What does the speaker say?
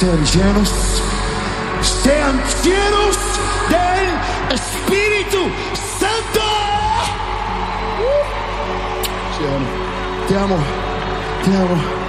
ser llenos. Sean llenos del Espíritu Santo. Te amo, te amo, te amo.